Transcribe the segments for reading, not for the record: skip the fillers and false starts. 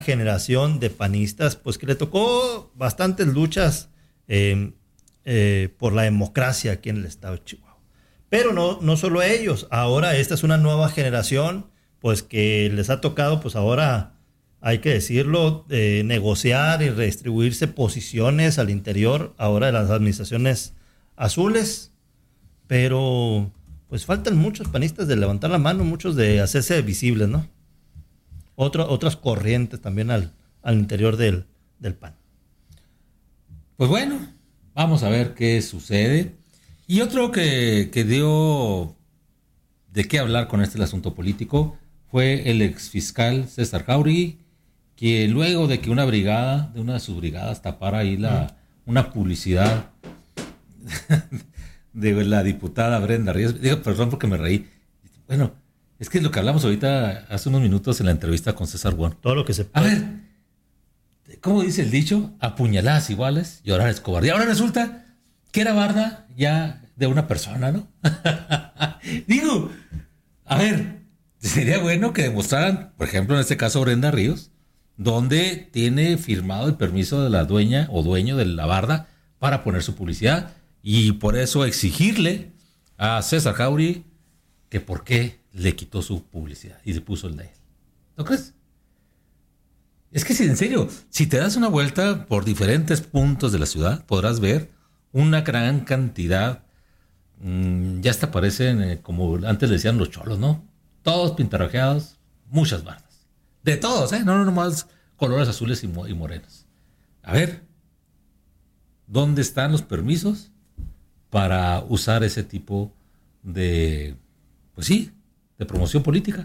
generación de panistas, pues que le tocó bastantes luchas por la democracia aquí en el estado de Chihuahua. Pero no solo a ellos, ahora esta es una nueva generación, pues que les ha tocado, pues ahora, hay que decirlo, negociar y redistribuirse posiciones al interior ahora de las administraciones azules, pero pues faltan muchos panistas de levantar la mano, muchos de hacerse visibles, ¿no? Otras corrientes también al interior del PAN. Pues bueno, vamos a ver qué sucede. Y otro que dio de qué hablar con el asunto político fue el exfiscal César Jauregui, que luego de que una de sus brigadas tapara ahí una publicidad de la diputada Brenda Ríos, digo, perdón porque me reí. Bueno, es que es lo que hablamos ahorita hace unos minutos en la entrevista con César Bueno. Todo lo que se puede. A ver, ¿cómo dice el dicho? Apuñaladas iguales, llorar es cobardía. Ahora resulta que era barda ya de una persona, ¿no? Digo, a ver, sería bueno que demostraran, por ejemplo, en este caso Brenda Ríos, donde tiene firmado el permiso de la dueña o dueño de la barda para poner su publicidad, y por eso exigirle a César Jauregui que por qué le quitó su publicidad y le puso el de él. ¿No crees? Es que si en serio, si te das una vuelta por diferentes puntos de la ciudad, podrás ver una gran cantidad, ya hasta parecen como antes le decían los cholos, ¿no? Todos pintarrajeados, muchas bardas. De todos, ¿eh? No nomás colores azules y morenos. A ver, ¿dónde están los permisos para usar ese tipo de, pues sí, de promoción política?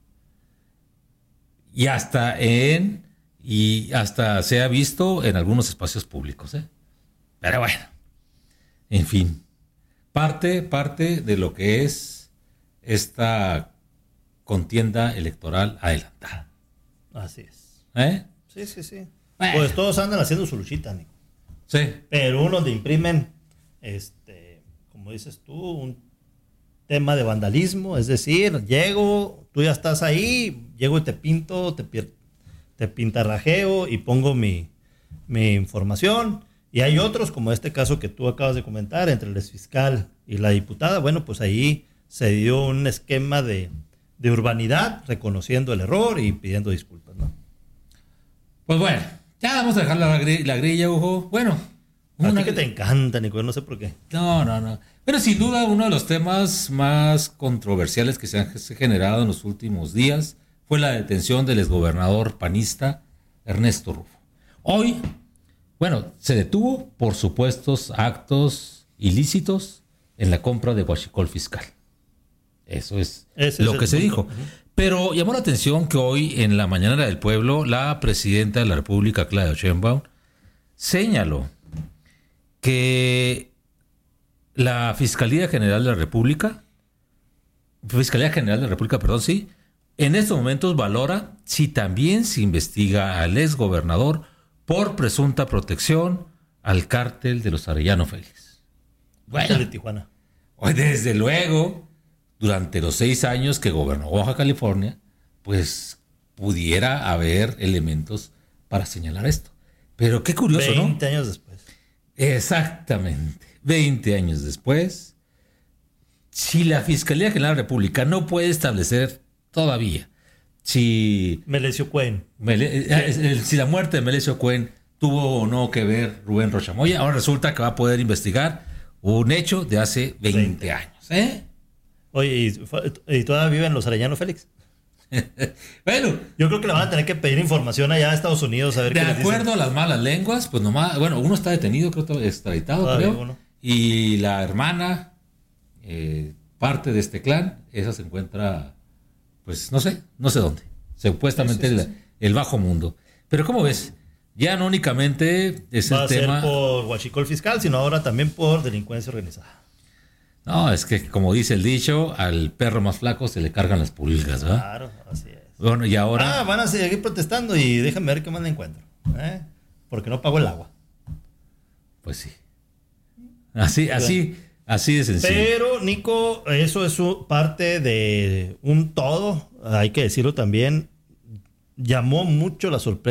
Y hasta se ha visto en algunos espacios públicos, ¿eh? Pero bueno, en fin, parte de lo que es esta contienda electoral adelantada. Así es. ¿Eh? Sí. Bueno. Pues todos andan haciendo su luchita, Nico. Sí. Pero unos le imprimen, como dices tú, un tema de vandalismo, es decir, llego, tú ya estás ahí, llego y te pinto, te pintarrajeo y pongo mi información. Y hay otros, como este caso que tú acabas de comentar, entre el exfiscal y la diputada. Bueno, pues ahí se dio un esquema de urbanidad, reconociendo el error y pidiendo disculpas, ¿no? Pues bueno, ya vamos a dejar la grilla, Hugo. Bueno. A ti que te encanta, Nico, no sé por qué. No. Pero sin duda uno de los temas más controversiales que se han generado en los últimos días fue la detención del exgobernador panista Ernesto Rufo. Hoy, bueno, se detuvo por supuestos actos ilícitos en la compra de huachicol fiscal. Eso es lo que se dijo. Pero llamó la atención que hoy en la Mañanera del Pueblo la presidenta de la República, Claudia Sheinbaum, señaló que la Fiscalía General de la República, en estos momentos valora si también se investiga al exgobernador por presunta protección al cártel de los Arellano Félix. Bueno, de Tijuana. Desde luego, durante los 6 años que gobernó Baja California, pues pudiera haber elementos para señalar esto. Pero qué curioso, 20 ¿no? años después. Exactamente, 20 años después, si la Fiscalía General de la República no puede establecer todavía si Melesio Cuen, si la muerte de Melesio Cuen tuvo o no que ver Rubén Rocha Moya, ahora resulta que va a poder investigar un hecho de hace 20 años, ¿eh? Oye, ¿y todavía viven los Arellano Félix? Bueno, yo creo que le van a tener que pedir información allá a Estados Unidos a ver de acuerdo a las malas lenguas, pues nomás, bueno, uno está detenido, creo que extraditado, creo. Y la hermana, parte de este clan, esa se encuentra, pues no sé dónde, supuestamente el bajo mundo. Pero ¿cómo ves? Ya no únicamente es va el tema. Va a ser por huachicol fiscal, sino ahora también por delincuencia organizada. No, es que como dice el dicho, al perro más flaco se le cargan las pulgas, ¿verdad? Claro, así es. Bueno, y ahora... van a seguir protestando y déjame ver qué más me encuentro. Porque no pago el agua. Pues sí. Así de sencillo. Pero, Nico, eso es parte de un todo. Hay que decirlo también. llamó mucho la sorpresa